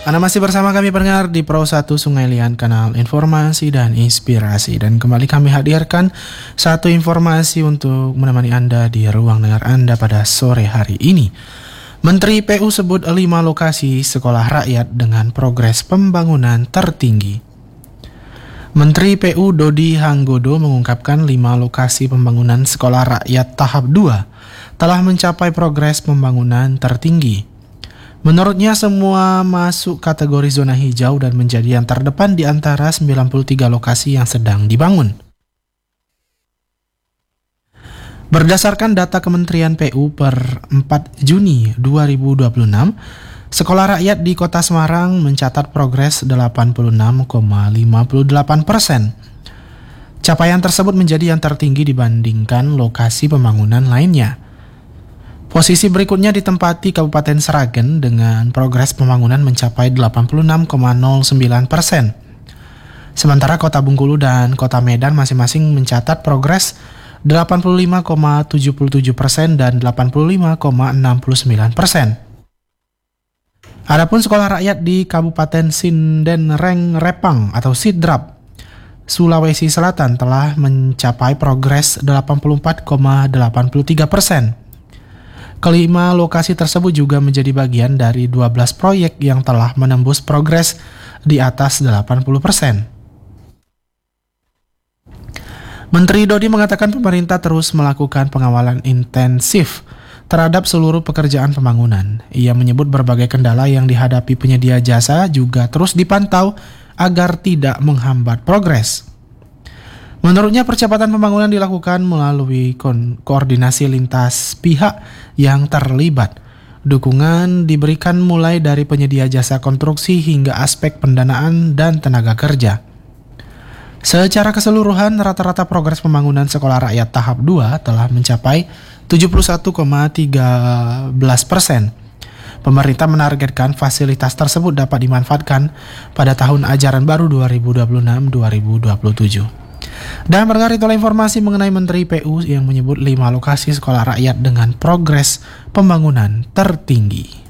Anda masih bersama kami pendengar di Pro 1 Sungai Lian, kanal informasi dan inspirasi. Dan kembali kami hadirkan satu informasi untuk menemani Anda di ruang dengar Anda pada sore hari ini. Menteri PU sebut 5 lokasi sekolah rakyat dengan progres pembangunan tertinggi. Menteri PU Dodi Hanggodo mengungkapkan 5 lokasi pembangunan sekolah rakyat tahap 2 telah mencapai progres pembangunan tertinggi. Menurutnya semua masuk kategori zona hijau dan menjadi yang terdepan di antara 93 lokasi yang sedang dibangun. Berdasarkan data Kementerian PU per 4 Juni 2026, sekolah rakyat di Kota Semarang mencatat progres 86,58%. Capaian tersebut menjadi yang tertinggi dibandingkan lokasi pembangunan lainnya. Posisi berikutnya ditempati Kabupaten Sragen dengan progres pembangunan mencapai 86,09%. Sementara Kota Bengkulu dan Kota Medan masing-masing mencatat progres 85,77% dan 85,69%. Adapun sekolah rakyat di Kabupaten Sindenreng Repang atau Sidrap, Sulawesi Selatan telah mencapai progres 84,83%. Kelima lokasi tersebut juga menjadi bagian dari 12 proyek yang telah menembus progres di atas 80%. Menteri Dodi mengatakan pemerintah terus melakukan pengawalan intensif terhadap seluruh pekerjaan pembangunan. Ia menyebut berbagai kendala yang dihadapi penyedia jasa juga terus dipantau agar tidak menghambat progres. Menurutnya percepatan pembangunan dilakukan melalui koordinasi lintas pihak yang terlibat. Dukungan diberikan mulai dari penyedia jasa konstruksi hingga aspek pendanaan dan tenaga kerja. Secara keseluruhan, rata-rata progres pembangunan sekolah rakyat tahap 2 telah mencapai 71,13%. Pemerintah menargetkan fasilitas tersebut dapat dimanfaatkan pada tahun ajaran baru 2026-2027. Dan pendengar, itulah informasi mengenai Menteri PU yang menyebut 5 lokasi sekolah rakyat dengan progres pembangunan tertinggi.